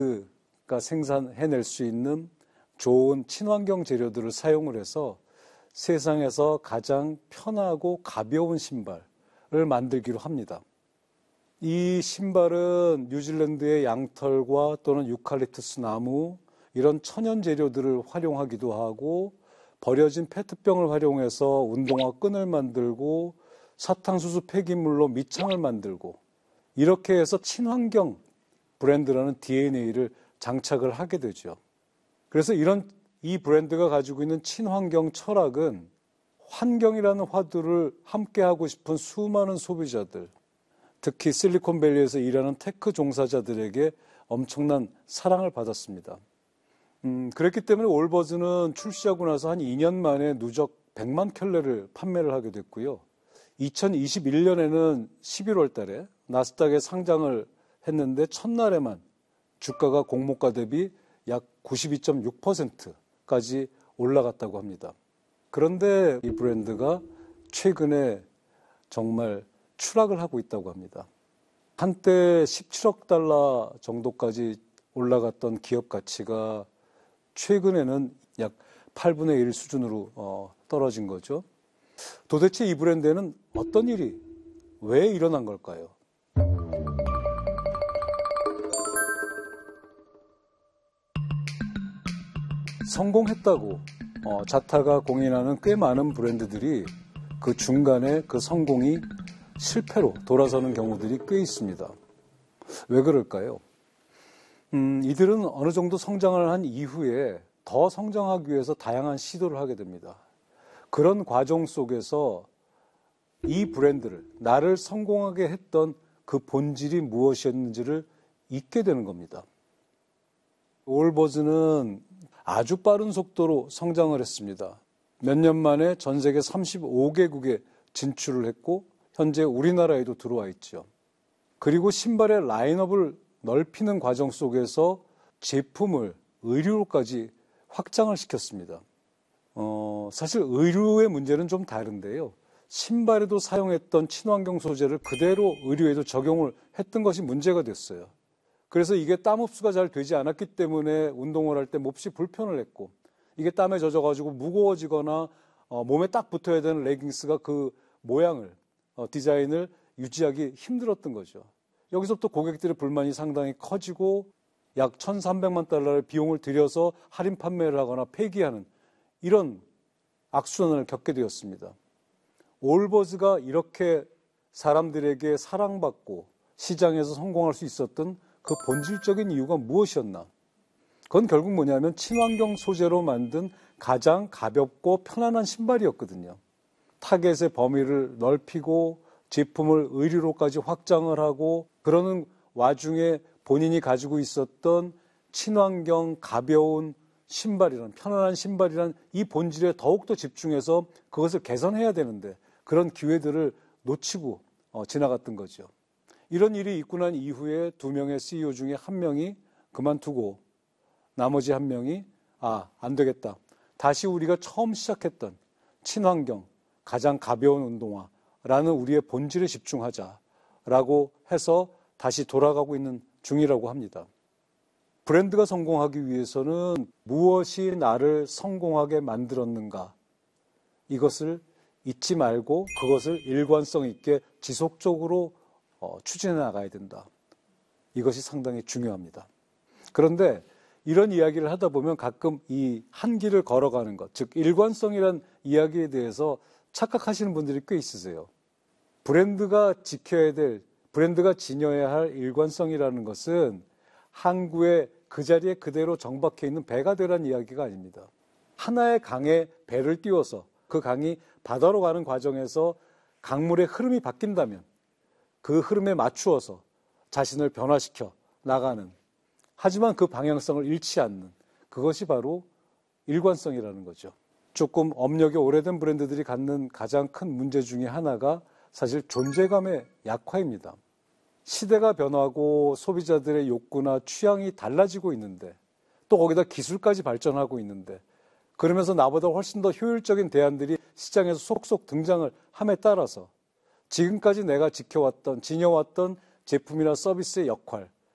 가 생산해낼 수 있는 좋은 친환경 재료들을 사용을 해서 세상에서 가장 편하고 가벼운 신발을 만들기로 합니다. 이 신발은 뉴질랜드의 양털과 또는 유칼립투스 나무 이런 천연 재료들을 활용하기도 하고 버려진 페트병을 활용해서 운동화 끈을 만들고 사탕수수 폐기물로 밑창을 만들고 이렇게 해서 친환경 브랜드라는 DNA를 장착을 하게 되죠. 그래서 이 브랜드가 가지고 있는 친환경 철학은 환경이라는 화두를 함께하고 싶은 수많은 소비자들, 특히 실리콘밸리에서 일하는 테크 종사자들에게 엄청난 사랑을 받았습니다. 그랬기 때문에 올버즈는 출시하고 나서 한 2년 만에 누적 100만 켤레를 판매를 하게 됐고요. 2021년에는 11월 달에 나스닥에 상장을 했는데 첫날에만 주가가 공모가 대비 약 92.6%까지 올라갔다고 합니다. 그런데 이 브랜드가 최근에 정말 추락을 하고 있다고 합니다. 한때 17억 달러 정도까지 올라갔던 기업 가치가 최근에는 약 8분의 1 수준으로 떨어진 거죠. 도대체 이 브랜드에는 어떤 일이 왜 일어난 걸까요? 성공했다고 자타가 공인하는 꽤 많은 브랜드들이 그 중간에 그 성공이 실패로 돌아서는 경우들이 꽤 있습니다. 왜 그럴까요? 이들은 어느 정도 성장을 한 이후에 더 성장하기 위해서 다양한 시도를 하게 됩니다. 그런 과정 속에서 이 브랜드를, 나를 성공하게 했던 그 본질이 무엇이었는지를 잊게 되는 겁니다. 올버즈는 아주 빠른 속도로 성장을 했습니다. 몇 년 만에 전 세계 35개국에 진출을 했고 현재 우리나라에도 들어와 있죠. 그리고 신발의 라인업을 넓히는 과정 속에서 제품을 의류로까지 확장을 시켰습니다. 사실 의류의 문제는 좀 다른데요. 신발에도 사용했던 친환경 소재를 그대로 의류에도 적용을 했던 것이 문제가 됐어요. 그래서 이게 땀 흡수가 잘 되지 않았기 때문에 운동을 할 때 몹시 불편을 했고 이게 땀에 젖어가지고 무거워지거나 몸에 딱 붙어야 되는 레깅스가 그 모양을 디자인을 유지하기 힘들었던 거죠. 여기서부터 고객들의 불만이 상당히 커지고 약 1,300만 달러의 비용을 들여서 할인 판매를 하거나 폐기하는 이런 악순환을 겪게 되었습니다. 올버즈가 이렇게 사람들에게 사랑받고 시장에서 성공할 수 있었던 그 본질적인 이유가 무엇이었나? 그건 결국 뭐냐면 친환경 소재로 만든 가장 가볍고 편안한 신발이었거든요. 타겟의 범위를 넓히고 제품을 의류로까지 확장을 하고 그러는 와중에 본인이 가지고 있었던 친환경 가벼운 신발이란 편안한 신발이란 이 본질에 더욱더 집중해서 그것을 개선해야 되는데 그런 기회들을 놓치고 지나갔던 거죠. 이런 일이 있고 난 이후에 2명의 CEO 중에 1명이 그만두고 나머지 1명이 안 되겠다. 다시 우리가 처음 시작했던 친환경, 가장 가벼운 운동화라는 우리의 본질에 집중하자라고 해서 다시 돌아가고 있는 중이라고 합니다. 브랜드가 성공하기 위해서는 무엇이 나를 성공하게 만들었는가? 이것을 잊지 말고 그것을 일관성 있게 지속적으로 추진해 나가야 된다. 이것이 상당히 중요합니다. 그런데 이런 이야기를 하다 보면 가끔 이 한 길을 걸어가는 것, 즉 일관성이란 이야기에 대해서 착각하시는 분들이 꽤 있으세요. 브랜드가 지켜야 될, 브랜드가 지녀야 할 일관성이라는 것은 항구에 그 자리에 그대로 정박해 있는 배가 되라는 이야기가 아닙니다. 하나의 강에 배를 띄워서 그 강이 바다로 가는 과정에서 강물의 흐름이 바뀐다면 그 흐름에 맞추어서 자신을 변화시켜 나가는, 하지만 그 방향성을 잃지 않는, 그것이 바로 일관성이라는 거죠. 조금 업력이 오래된 브랜드들이 갖는 가장 큰 문제 중에 하나가 사실 존재감의 약화입니다. 시대가 변하고 소비자들의 욕구나 취향이 달라지고 있는데 또 거기다 기술까지 발전하고 있는데 그러면서 나보다 훨씬 더 효율적인 대안들이 시장에서 속속 등장을 함에 따라서 지금까지 내가 지녀왔던 제품이나 서비스의 역할,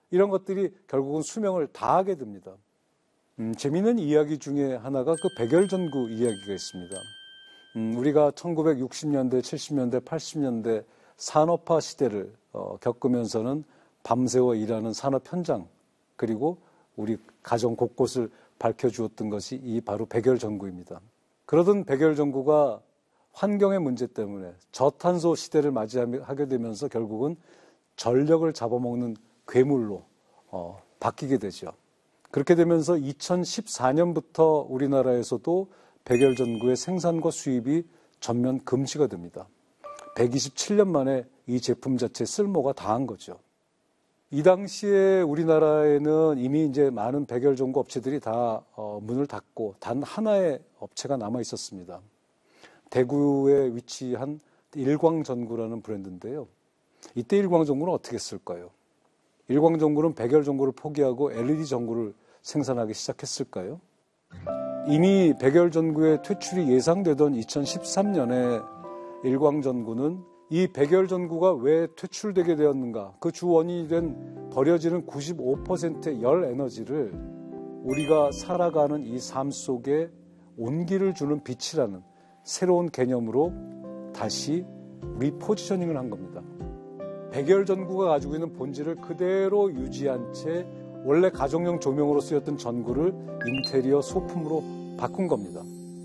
이런 것들이 결국은 수명을 다하게 됩니다. 재미있는 이야기 중에 하나가 그 백열전구 이야기가 있습니다. 우리가 1960년대, 70년대, 80년대 산업화 시대를 겪으면서는 밤새워 일하는 산업 현장, 그리고 우리 가정 곳곳을 밝혀주었던 것이 이 바로 백열전구입니다. 그러던 백열전구가 환경의 문제 때문에 저탄소 시대를 맞이하게 되면서 결국은 전력을 잡아먹는 괴물로 바뀌게 되죠. 그렇게 되면서 2014년부터 우리나라에서도 백열전구의 생산과 수입이 전면 금지가 됩니다. 127년 만에 이 제품 자체의 쓸모가 다한 거죠. 이 당시에 우리나라에는 이미 이제 많은 백열전구 업체들이 다 문을 닫고 단 하나의 업체가 남아 있었습니다. 대구에 위치한 일광전구라는 브랜드인데요. 이때 일광전구는 어떻게 했을까요? 일광전구는 백열전구를 포기하고 LED 전구를 생산하기 시작했을까요? 이미 백열전구의 퇴출이 예상되던 2013년에 일광전구는 이 백열전구가 왜 퇴출되게 되었는가, 그 주 원인이 된 버려지는 95%의 열 에너지를 우리가 살아가는 이 삶 속에 온기를 주는 빛이라는 새로운 개념으로 다시 리포지셔닝을 한 겁니다. 백열전구가 가지고 있는 본질을 그대로 유지한 채 원래 가정용 조명으로 쓰였던 전구를 인테리어 소품으로 바꾼 겁니다.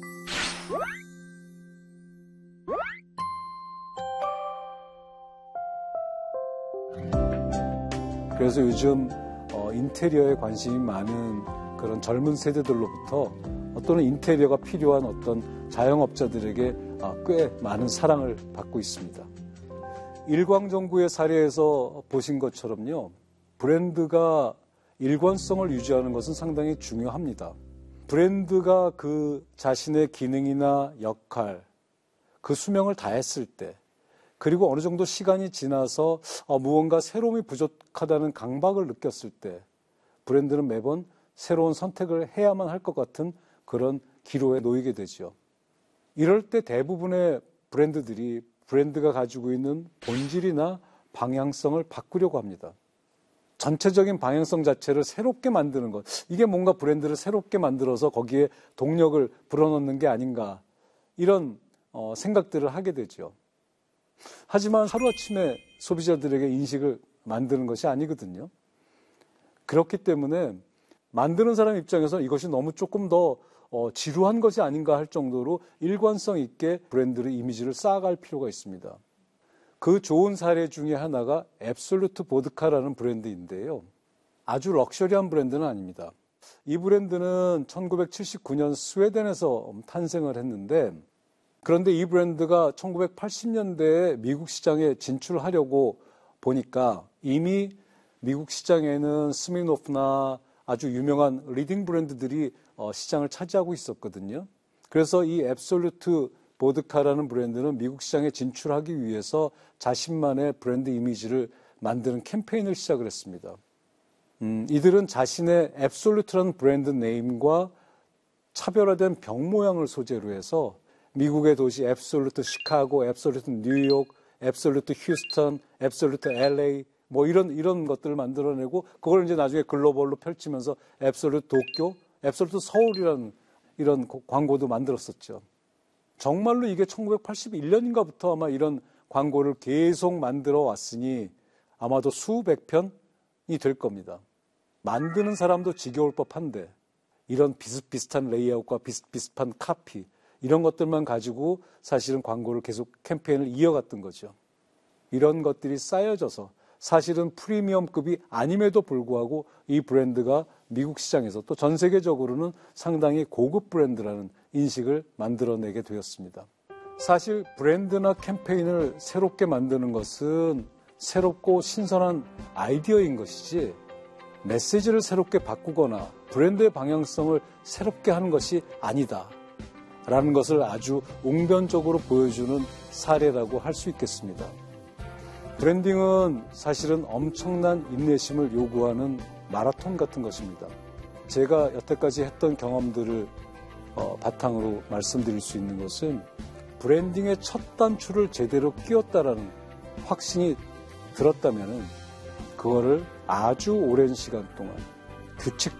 그래서 요즘 인테리어에 관심이 많은 그런 젊은 세대들로부터 또는 인테리어가 필요한 어떤 자영업자들에게 꽤 많은 사랑을 받고 있습니다. 일광전구의 사례에서 보신 것처럼요, 브랜드가 일관성을 유지하는 것은 상당히 중요합니다. 브랜드가 그 자신의 기능이나 역할, 그 수명을 다했을 때, 그리고 어느 정도 시간이 지나서 무언가 새로움이 부족하다는 강박을 느꼈을 때 브랜드는 매번 새로운 선택을 해야만 할 것 같은 그런 기로에 놓이게 되죠. 이럴 때 대부분의 브랜드들이 브랜드가 가지고 있는 본질이나 방향성을 바꾸려고 합니다. 전체적인 방향성 자체를 새롭게 만드는 것, 이게 뭔가 브랜드를 새롭게 만들어서 거기에 동력을 불어넣는 게 아닌가, 이런 생각들을 하게 되죠. 하지만 하루아침에 소비자들에게 인식을 만드는 것이 아니거든요. 그렇기 때문에 만드는 사람 입장에서 이것이 너무 조금 더 지루한 것이 아닌가 할 정도로 일관성 있게 브랜드의 이미지를 쌓아갈 필요가 있습니다. 그 좋은 사례 중에 하나가 앱솔루트 보드카라는 브랜드인데요. 아주 럭셔리한 브랜드는 아닙니다. 이 브랜드는 1979년 스웨덴에서 탄생을 했는데, 그런데 이 브랜드가 1980년대에 미국 시장에 진출하려고 보니까 이미 미국 시장에는 스미노프나 아주 유명한 리딩 브랜드들이 시장을 차지하고 있었거든요. 그래서 이 앱솔루트 보드카라는 브랜드는 미국 시장에 진출하기 위해서 자신만의 브랜드 이미지를 만드는 캠페인을 시작을 했습니다. 이들은 자신의 앱솔루트라는 브랜드 네임과 차별화된 병 모양을 소재로 해서 미국의 도시 앱솔루트 시카고, 앱솔루트 뉴욕, 앱솔루트 휴스턴, 앱솔루트 LA 뭐 이런 것들을 만들어내고 그걸 이제 나중에 글로벌로 펼치면서 앱솔루트 도쿄, 앱솔루트 서울이라는 이런 광고도 만들었었죠. 정말로 이게 1981년인가부터 아마 이런 광고를 계속 만들어 왔으니 아마도 수백 편이 될 겁니다. 만드는 사람도 지겨울 법한데 이런 비슷비슷한 레이아웃과 비슷비슷한 카피, 이런 것들만 가지고 사실은 광고를 계속 캠페인을 이어갔던 거죠. 이런 것들이 쌓여져서 사실은 프리미엄급이 아님에도 불구하고 이 브랜드가 미국 시장에서 또 전 세계적으로는 상당히 고급 브랜드라는 인식을 만들어내게 되었습니다. 사실 브랜드나 캠페인을 새롭게 만드는 것은 새롭고 신선한 아이디어인 것이지 메시지를 새롭게 바꾸거나 브랜드의 방향성을 새롭게 하는 것이 아니다 라는 것을 아주 웅변적으로 보여주는 사례라고 할 수 있겠습니다. 브랜딩은 사실은 엄청난 인내심을 요구하는 마라톤 같은 것입니다. 제가 여태까지 했던 경험들을 바탕으로 말씀드릴 수 있는 것은 브랜딩의 첫 단추를 제대로 끼웠다라는 확신이 들었다면 그거를 아주 오랜 시간 동안 규칙적으로